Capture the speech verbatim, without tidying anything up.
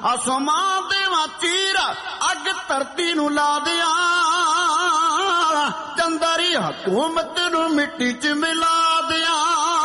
आसमां देवां चीर अग धरती नू ला दिया चंदरी हुकूमत नू मिट्टी च मिला दिया